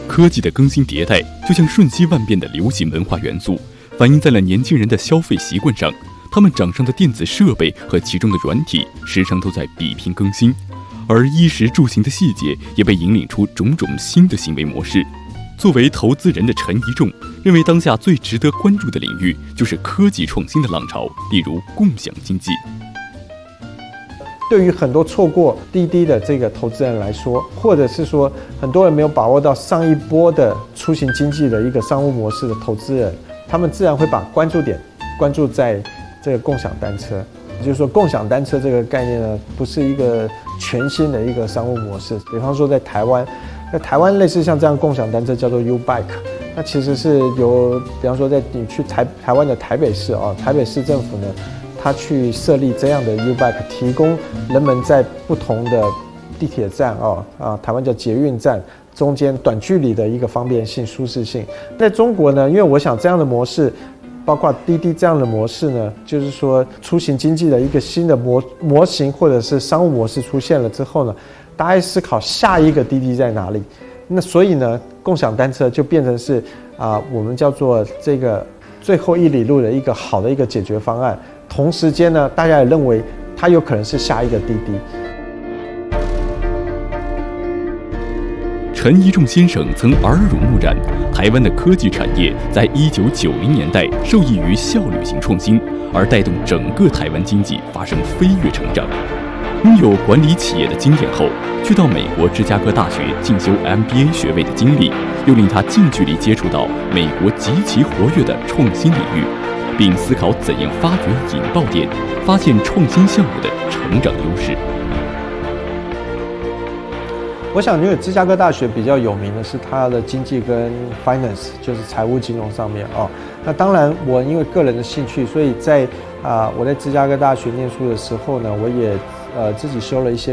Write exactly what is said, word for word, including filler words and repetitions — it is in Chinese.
科技的更新迭代就像瞬息万变的流行文化元素，反映在了年轻人的消费习惯上。他们掌上的电子设备和其中的软体时常都在比拼更新，而衣食住行的细节也被引领出种种新的行为模式。作为投资人的陈一仲认为，当下最值得关注的领域就是科技创新的浪潮，例如共享经济。 对于很多错过滴滴的这个投资人来说，或者是说很多人没有把握到上一波的出行经济的一个商务模式的投资人，他们自然会把关注点关注在这个共享单车。就是说，共享单车这个概念呢，不是一个全新的一个商务模式。比方说，在台湾，在台湾类似像这样共享单车叫做 U-Bike， 那其实是由，比方说在你去台台湾的台北市啊，台北市政府呢，它去设立这样的 U-Bike， 提供人们在不同的地铁站啊啊，台湾叫捷运站中间短距离的一个方便性、舒适性。在中国呢，因为我想这样的模式，包括滴滴这样的模式呢，就是说出行经济的一个新的模模型或者是商务模式出现了之后呢，大家思考下一个滴滴在哪里。那所以呢，共享单车就变成是啊、呃，我们叫做这个最后一里路的一个好的一个解决方案。同时间呢，大家也认为它有可能是下一个滴滴。 陈一仲先生曾耳濡目染，台湾的科技产业在一九九零年代受益于效率型创新，而带动整个台湾经济发生飞跃成长。拥有管理企业的经验后，去到美国芝加哥大学进修 M B A 学位的经历，又令他近距离接触到美国极其活跃的创新领域，并思考怎样发掘引爆点，发现创新项目的成长优势。 我想，因为芝加哥大学比较有名的是它的经济跟 finance， 就是财务金融上面哦。那当然，我因为个人的兴趣，所以在啊、呃、我在芝加哥大学念书的时候呢，我也呃自己修了一些